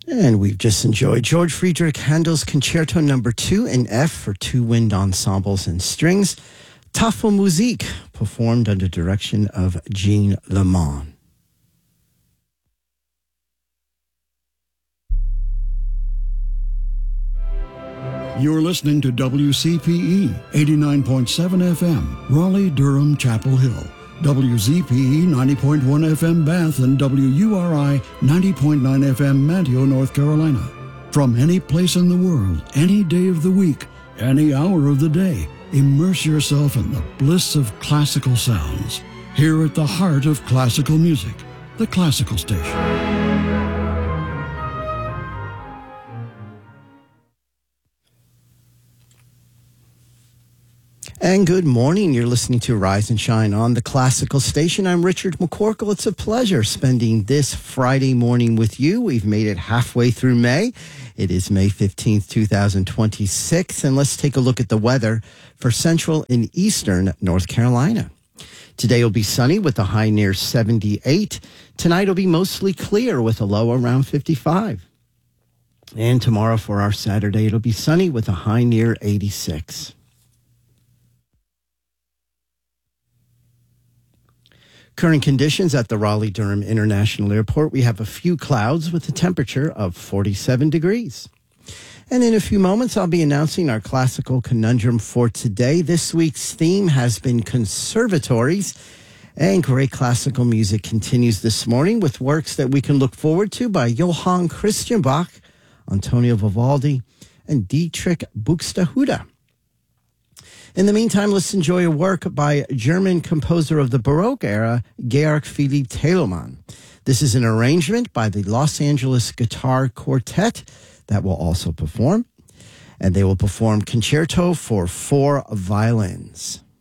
And we've just enjoyed George Friedrich Handel's Concerto Number 2 in F for two wind ensembles and strings, Tafelmusik, performed under direction of Jean Lemon. You're listening to WCPE 89.7 FM, Raleigh, Durham, Chapel Hill. WZPE 90.1 FM Bath and WURI 90.9 FM Manteo, North Carolina. From any place in the world, any day of the week, any hour of the day, immerse yourself in the bliss of classical sounds. Here at the heart of classical music, the Classical Station. And good morning. You're listening to Rise and Shine on the Classical Station. I'm Richard McCorkle. It's a pleasure spending this Friday morning with you. We've made it halfway through May. It is May 15th, 2026. And let's take a look at the weather for central and eastern North Carolina. Today will be sunny with a high near 78. Tonight will be mostly clear with a low around 55. And tomorrow for our Saturday, it'll be sunny with a high near 86. Current conditions at the Raleigh-Durham International Airport, we have a few clouds with a temperature of 47 degrees. And in a few moments, I'll be announcing our classical conundrum for today. This week's theme has been conservatories, and great classical music continues this morning with works that we can look forward to by Johann Christian Bach, Antonio Vivaldi, and Dietrich Buxtehude. In the meantime, let's enjoy a work by German composer of the Baroque era, Georg Philipp Telemann. This is an arrangement by the Los Angeles Guitar Quartet that will also perform, and they will perform Concerto for 4 violins.